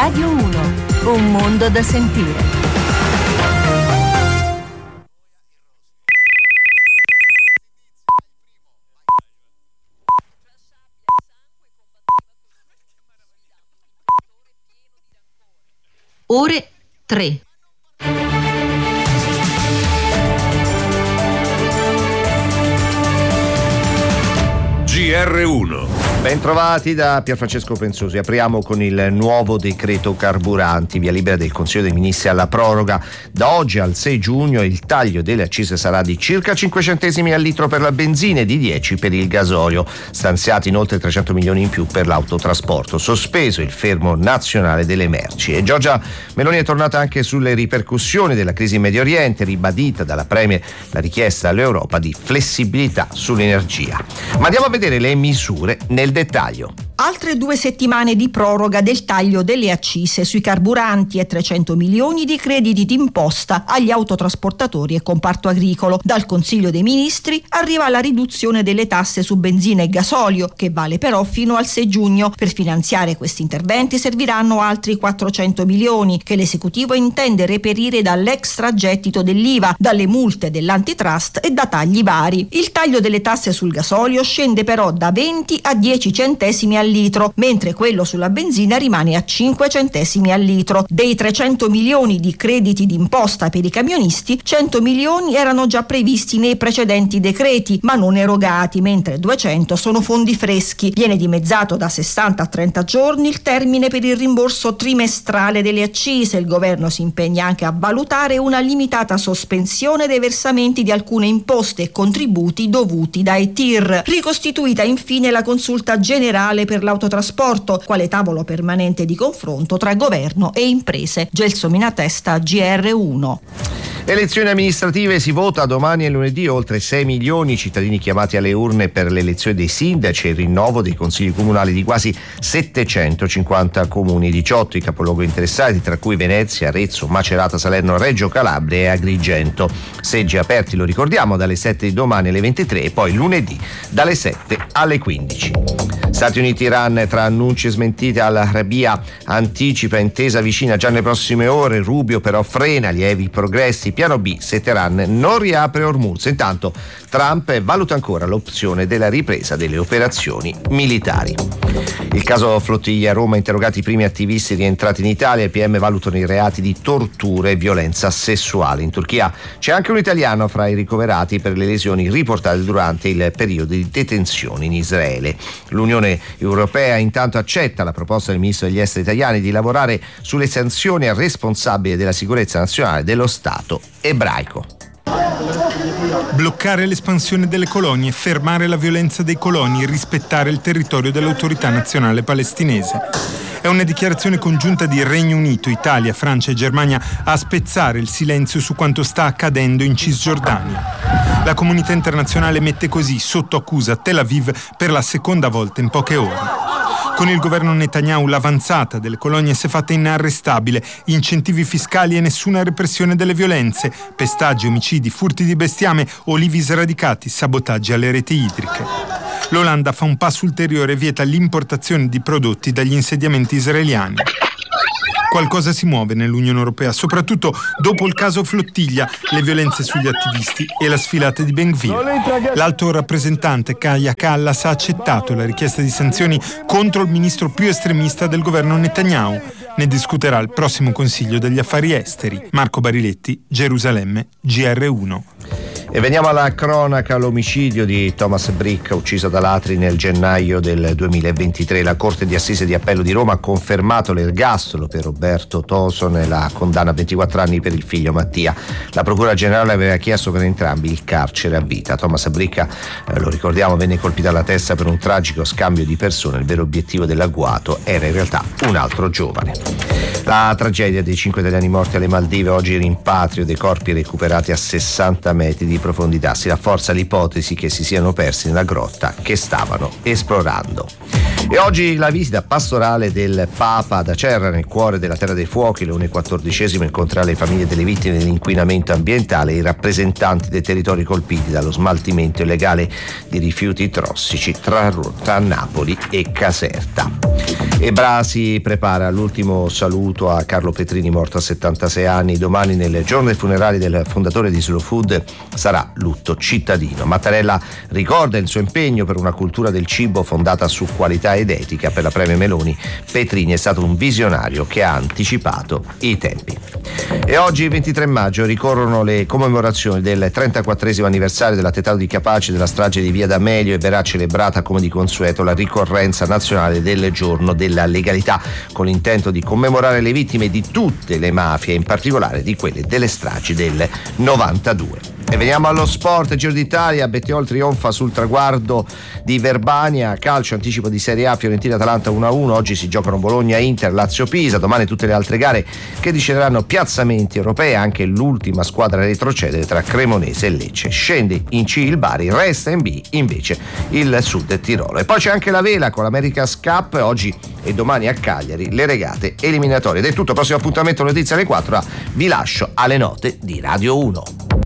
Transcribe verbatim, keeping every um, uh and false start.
Radio uno, un mondo da sentire. Ore tre. G R uno. Bentrovati da Pierfrancesco Pensosi. Apriamo con il nuovo decreto carburanti, via libera del Consiglio dei Ministri alla proroga. Da oggi al sei giugno il taglio delle accise sarà di circa cinque centesimi al litro per la benzina e di dieci per il gasolio, stanziati inoltre trecento milioni in più per l'autotrasporto, sospeso il fermo nazionale delle merci. E Giorgia Meloni è tornata anche sulle ripercussioni della crisi in Medio Oriente, ribadita dalla Premier la richiesta all'Europa di flessibilità sull'energia. Ma andiamo a vedere le misure nel dettaglio. Altre due settimane di proroga del taglio delle accise sui carburanti e trecento milioni di crediti d'imposta agli autotrasportatori e comparto agricolo. Dal Consiglio dei Ministri arriva la riduzione delle tasse su benzina e gasolio, che vale però fino al sei giugno. Per finanziare questi interventi serviranno altri quattrocento milioni che l'esecutivo intende reperire dall'extragettito dell'I V A, dalle multe dell'antitrust e da tagli vari. Il taglio delle tasse sul gasolio scende però da venti a dieci centesimi al litro, mentre quello sulla benzina rimane a cinque centesimi al litro. Dei trecento milioni di crediti d'imposta per i camionisti, cento milioni erano già previsti nei precedenti decreti, ma non erogati, mentre duecento sono fondi freschi. Viene dimezzato da sessanta a trenta giorni il termine per il rimborso trimestrale delle accise. Il governo si impegna anche a valutare una limitata sospensione dei versamenti di alcune imposte e contributi dovuti dai T I R. Ricostituita infine la consulta generale per l'autotrasporto, quale tavolo permanente di confronto tra governo e imprese. Gelsomina Testa, G R uno. Elezioni amministrative, si vota domani e lunedì, oltre sei milioni i cittadini chiamati alle urne per l'elezione dei sindaci e il rinnovo dei consigli comunali di quasi settecentocinquanta comuni, diciotto i capoluoghi interessati, tra cui Venezia, Arezzo, Macerata, Salerno, Reggio Calabria e Agrigento. Seggi aperti, lo ricordiamo, dalle sette di domani alle ventitré e poi lunedì dalle sette alle quindici. Stati Uniti-Iran, tra annunci e smentite, al-Rabia anticipa intesa vicina già nelle prossime ore. Rubio però frena, lievi progressi. Piano B, se Teheran non riapre Hormuz. Intanto Trump valuta ancora l'opzione della ripresa delle operazioni militari. Il caso Flottiglia, a Roma interrogati i primi attivisti rientrati in Italia. I P M valutano i reati di tortura e violenza sessuale. In Turchia c'è anche un italiano fra i ricoverati per le lesioni riportate durante il periodo di detenzione in Israele. L'Unione Europea intanto accetta la proposta del ministro degli esteri italiani di lavorare sulle sanzioni al responsabile della sicurezza nazionale dello Stato ebraico. Bloccare l'espansione delle colonie, fermare la violenza dei coloni, rispettare il territorio dell'autorità nazionale palestinese. È una dichiarazione congiunta di Regno Unito, Italia, Francia e Germania a spezzare il silenzio su quanto sta accadendo in Cisgiordania. La comunità internazionale mette così sotto accusa Tel Aviv per la seconda volta in poche ore. Con il governo Netanyahu l'avanzata delle colonie si è fatta inarrestabile, incentivi fiscali e nessuna repressione delle violenze, pestaggi, omicidi, furti di bestiame, olivi sradicati, sabotaggi alle reti idriche. L'Olanda fa un passo ulteriore e vieta l'importazione di prodotti dagli insediamenti israeliani. Qualcosa si muove nell'Unione Europea, soprattutto dopo il caso Flottiglia, le violenze sugli attivisti e la sfilata di Ben Gvir. L'alto rappresentante Kaja Kallas ha accettato la richiesta di sanzioni contro il ministro più estremista del governo Netanyahu. Ne discuterà il prossimo Consiglio degli Affari Esteri. Marco Bariletti, Gerusalemme, G R uno. E veniamo alla cronaca, l'omicidio di Thomas Bricca, ucciso da ladri nel gennaio del duemilaventitré. La Corte di Assise di Appello di Roma ha confermato l'ergastolo per Roberto Toson e la condanna a ventiquattro anni per il figlio Mattia. La Procura Generale aveva chiesto per entrambi il carcere a vita. Thomas Bricca, eh, lo ricordiamo, venne colpito alla testa per un tragico scambio di persone. Il vero obiettivo dell'agguato era in realtà un altro giovane. La tragedia dei cinque italiani morti alle Maldive, oggi rimpatrio dei corpi recuperati a sessanta metri di profondità. Si rafforza l'ipotesi che si siano persi nella grotta che stavano esplorando. E oggi la visita pastorale del Papa ad Acerra, nel cuore della Terra dei Fuochi. Leone quattordicesimo incontrerà le famiglie delle vittime dell'inquinamento ambientale e i rappresentanti dei territori colpiti dallo smaltimento illegale di rifiuti tossici tra, tra Napoli e Caserta. E Bra si prepara all'ultimo saluto a Carlo Petrini, morto a settantasei anni. Domani, nel giorno dei funerali del fondatore di Slow Food, sarà lutto cittadino. Mattarella ricorda il suo impegno per una cultura del cibo fondata su qualità ed etica. Per la Premio Meloni, Petrini è stato un visionario che ha anticipato i tempi. E oggi, ventitré maggio, ricorrono le commemorazioni del trentaquattresimo anniversario dell'attentato di Capaci, della strage di Via D'Amelio, e verrà celebrata come di consueto la ricorrenza nazionale del giorno della legalità, con l'intento di commemorare le vittime di tutte le mafie, in particolare di quelle delle stragi del novantadue. E veniamo allo sport. Giro d'Italia, Bettiol trionfa sul traguardo di Verbania. Calcio, anticipo di Serie A, Fiorentina-Atalanta uno a uno. Oggi si giocano Bologna-Inter, Lazio-Pisa. Domani tutte le altre gare che decideranno piazzamenti europei. Anche l'ultima squadra a retrocedere tra Cremonese e Lecce. Scende in C il Bari, resta in B invece il Sud Tirolo. E poi c'è anche la vela con l'America's Cup. Oggi e domani a Cagliari le regate eliminatorie. Ed è tutto, prossimo appuntamento, notizie alle quattro. Vi lascio alle note di Radio uno.